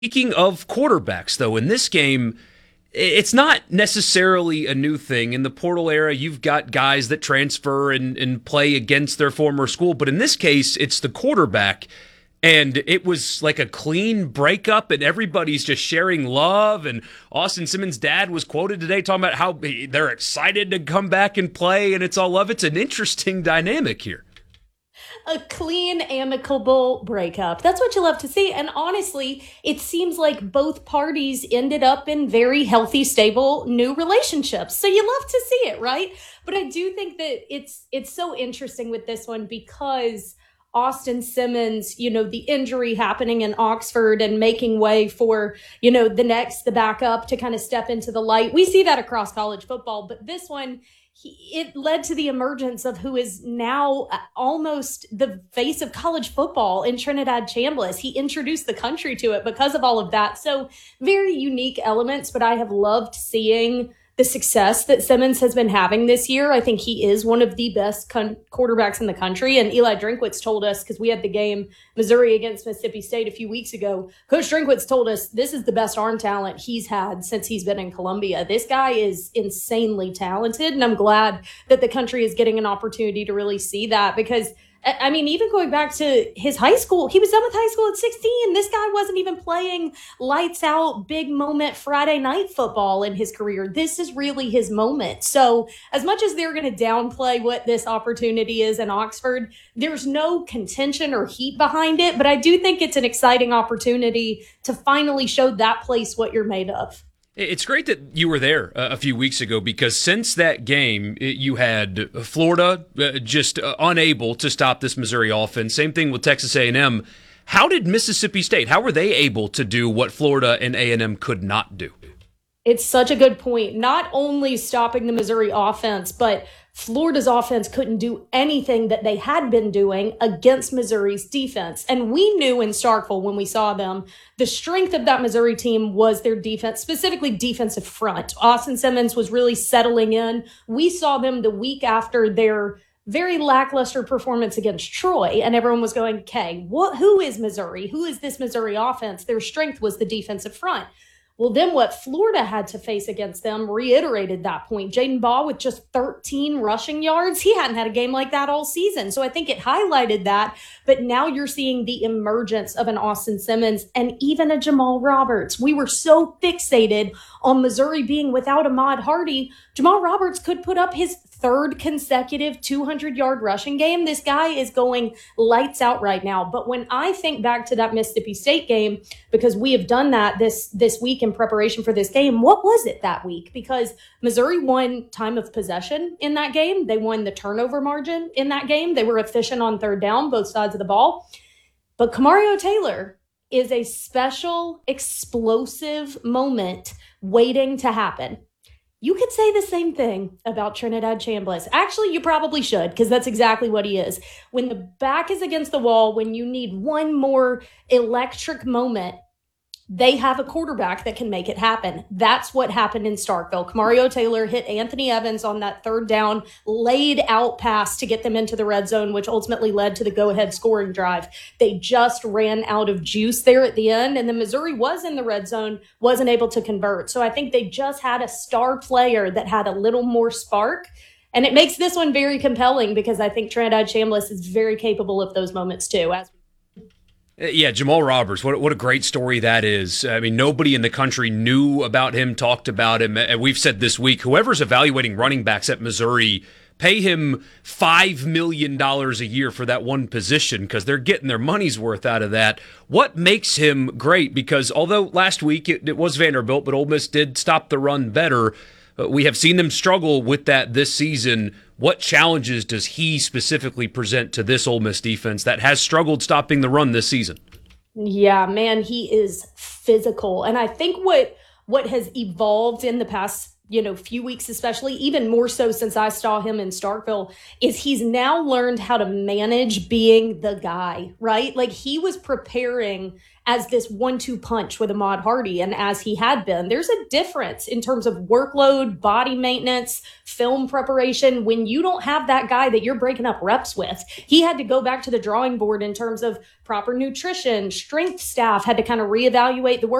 Speaking of quarterbacks, though, in this game, it's not necessarily a new thing. In the portal era, you've got guys that transfer and play against their former school. But in this case, it's the quarterback. And it was like a clean breakup, and everybody's just sharing love. And Austin Simmons' dad was quoted today talking about how they're excited to come back and play, and it's all love. It's an interesting dynamic here. A clean, amicable breakup. That's what you love to see. And honestly, it seems like both parties ended up in very healthy, stable new relationships. So you love to see it, right? But I do think that it's so interesting with this one because Austin Simmons, the injury happening in Oxford and making way for, the backup to kind of step into the light. We see that across college football, but this one, it led to the emergence of who is now almost the face of college football in Trinidad Chambliss. He introduced the country to it because of all of that. So very unique elements, but I have loved seeing the success that Simmons has been having this year. I think he is one of the best quarterbacks in the country. And Eli Drinkwitz told us, because we had the game Missouri against Mississippi State a few weeks ago, Coach Drinkwitz told us this is the best arm talent he's had since he's been in Columbia. This guy is insanely talented, and I'm glad that the country is getting an opportunity to really see that because even going back to his high school, he was done with high school at 16. This guy wasn't even playing lights out, big moment Friday night football in his career. This is really his moment. So as much as they're going to downplay what this opportunity is in Oxford, there's no contention or heat behind it. But I do think it's an exciting opportunity to finally show that place what you're made of. It's great that you were there a few weeks ago because since that game, you had Florida just unable to stop this Missouri offense. Same thing with Texas A&M. How did Mississippi State, how were they able to do what Florida and A&M could not do? It's such a good point. Not only stopping the Missouri offense, but Florida's offense couldn't do anything that they had been doing against Missouri's defense. And we knew in Starkville when we saw them, the strength of that Missouri team was their defense, specifically defensive front. Austin Simmons was really settling in. We saw them the week after their very lackluster performance against Troy, and everyone was going, okay, who is Missouri? Who is this Missouri offense? Their strength was the defensive front. Well, then what Florida had to face against them reiterated that point. Jaden Baugh with just 13 rushing yards. He hadn't had a game like that all season. So I think it highlighted that. But now you're seeing the emergence of an Austin Simmons and even a Jamal Roberts. We were so fixated on Missouri being without Ahmad Hardy. Jamal Roberts could put up his third consecutive 200-yard rushing game. This guy is going lights out right now. But when I think back to that Mississippi State game, because we have done that this week in preparation for this game, what was it that week? Because Missouri won time of possession in that game. They won the turnover margin in that game. They were efficient on third down, both sides of the ball. But Kamario Taylor is a special, explosive moment waiting to happen. You could say the same thing about Trinidad Chambliss. Actually, you probably should, because that's exactly what he is. When the back is against the wall, when you need one more electric moment, they have a quarterback that can make it happen. That's what happened in Starkville. Kamario Taylor hit Anthony Evans on that third down, laid out pass to get them into the red zone, which ultimately led to the go-ahead scoring drive. They just ran out of juice there at the end, and the Missouri was in the red zone, wasn't able to convert. So I think they just had a star player that had a little more spark, and it makes this one very compelling because I think Trinidad Chambliss is very capable of those moments too. Yeah, Jamal Roberts, what a great story that is. I mean, nobody in the country knew about him, talked about him. And we've said this week, whoever's evaluating running backs at Missouri, pay him $5 million a year for that one position because they're getting their money's worth out of that. What makes him great? Because although last week it was Vanderbilt, but Ole Miss did stop the run better, we have seen them struggle with that this season. What challenges does he specifically present to this Ole Miss defense that has struggled stopping the run this season? Yeah, man, he is physical. And I think what has evolved in the past few weeks, especially, even more so since I saw him in Starkville, is he's now learned how to manage being the guy, right? Like, he was preparing as this 1-2 punch with Ahmad Hardy, and as he had been. There's a difference in terms of workload, body maintenance, film preparation when you don't have that guy that you're breaking up reps with. He had to go back to the drawing board in terms of proper nutrition, strength staff had to kind of reevaluate the work